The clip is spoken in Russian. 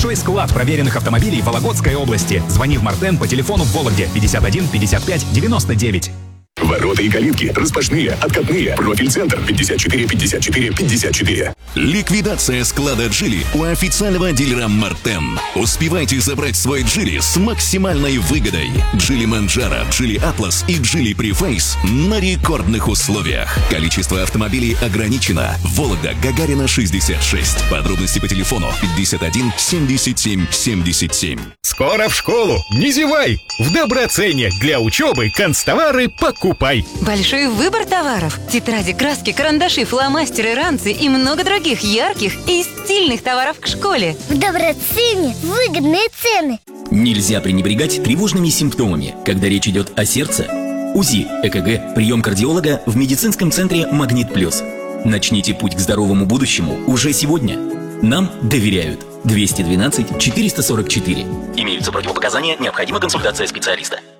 Большой склад проверенных автомобилей в Вологодской области. Звони в Мартен по телефону в Вологде 51 55 99. Ворота и калитки распашные, откатные. Профиль-центр 54 54 54. Ликвидация склада Джили у официального дилера Мартен. Успевайте забрать свой Джили с максимальной выгодой. Джили Манджаро, Джили Атлас и Джили Префейс на рекордных условиях. Количество автомобилей ограничено. Вологда, Гагарина, 66. Подробности по телефону 51 77 77. Скоро в школу! Не зевай! В Доброцене для учебы канцтовары покупай! Большой выбор товаров. Тетради, краски, карандаши, фломастеры, ранцы и много других ярких и стильных товаров к школе. В Доброцене выгодные цены. Нельзя пренебрегать тревожными симптомами, когда речь идет о сердце. УЗИ, ЭКГ, прием кардиолога в медицинском центре «Магнит Плюс». Начните путь к здоровому будущему уже сегодня. Нам доверяют. 212 444. Имеются противопоказания, необходима консультация специалиста.